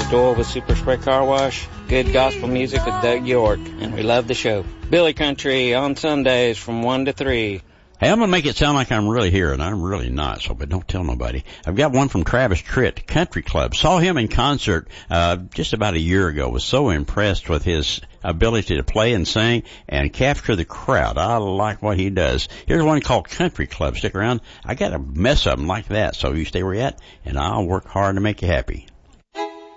Doyle with Super Spray Car Wash. Good gospel music with Doug York, and we love the show. Billy Country on Sundays from 1 to 3. Hey, I'm going to make it sound like I'm really here, and I'm really not, so but don't tell nobody. I've got one from Travis Tritt, Country Club. Saw him in concert just about a year ago. Was so impressed with his ability to play and sing and capture the crowd. I like what he does. Here's one called Country Club. Stick around. I got a mess of them like that, so you stay where you're at, and I'll work hard to make you happy.